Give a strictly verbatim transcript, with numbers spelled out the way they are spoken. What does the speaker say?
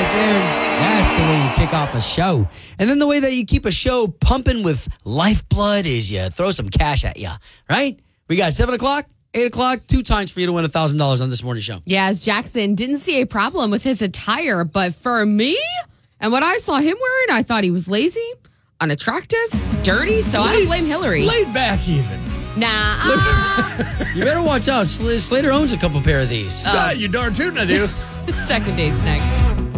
there. That's the way you kick off a show. And then the way that you keep a show pumping with lifeblood is you throw some cash at you, right? We got seven o'clock, eight o'clock, two times for you to win one thousand dollars on this morning show. Yeah, as Jackson didn't see a problem with his attire, but for me and what I saw him wearing, I thought he was lazy, unattractive, dirty, so I don't blame Hillary. Laid back even. Nah. Uh, You better watch out. Sl- Slater owns a couple pair of these. Uh, you darn tootin' I do. second date's next.